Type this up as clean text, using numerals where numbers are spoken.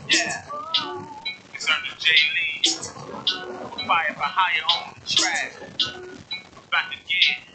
Yeah. It's under J Lee. Fire for hire on the track. Back again.